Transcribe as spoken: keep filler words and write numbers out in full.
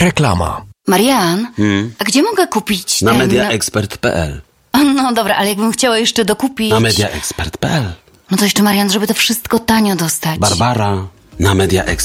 Reklama. Marian, Hmm? a gdzie mogę kupić Na ten... mediaexpert kropka p l. No dobra, ale jakbym chciała jeszcze dokupić... Na mediaexpert kropka p l. No to jeszcze, Marian, żeby to wszystko tanio dostać. Barbara, na mediaexpert